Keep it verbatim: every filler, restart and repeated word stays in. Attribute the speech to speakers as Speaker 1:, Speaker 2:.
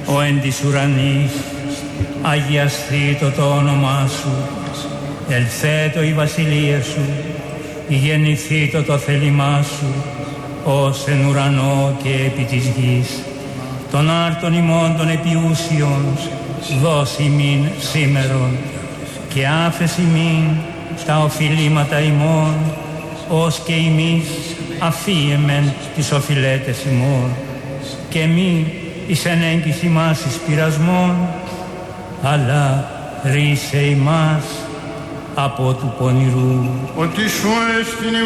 Speaker 1: ο εν της ουρανής, αγιασθήτω το όνομά σου, ελθέτω η βασιλεία σου, γεννηθήτω το θέλημά σου, ως εν ουρανό και επί της γης. Τον άρτον ημών των επιούσιων, δώσ' ημίν σήμερον, και άφες ημίν τα οφειλήματα ημών, ως και ημείς αφίεμεν τις οφειλέτες ημών, και μη εις ενέγκης ημάς εις πειρασμόν, αλλά ρίσε ημάς από του πονηρού.
Speaker 2: Ότι σου έστεινε